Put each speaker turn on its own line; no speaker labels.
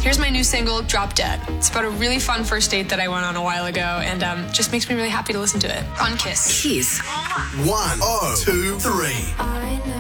Here's my new single, Drop Dead. It's about a really fun first date that I went on a while ago, and just makes me really happy to listen to it. On Kiss.
Kiss.
1, 2, 3.